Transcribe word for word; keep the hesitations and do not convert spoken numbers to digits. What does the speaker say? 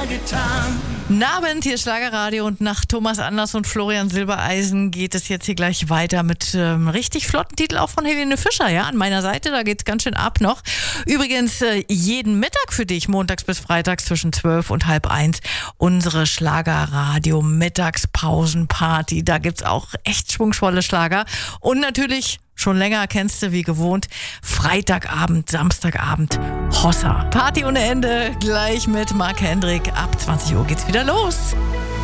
getan. Abend, hier Schlagerradio, und nach Thomas Anders und Florian Silbereisen geht es jetzt hier gleich weiter mit ähm, richtig flotten Titel auch von Helene Fischer, ja, an meiner Seite, da geht's ganz schön ab noch. Übrigens äh, jeden Mittag für dich, montags bis freitags zwischen zwölf und halb eins, unsere Schlagerradio Mittagspausenparty, da gibt's auch echt schwungvolle Schlager und natürlich schon länger kennst du wie gewohnt, Freitagabend, Samstagabend, Hossa. Party ohne Ende, gleich mit Marc Hendrick. Ab zwanzig Uhr geht's wieder los.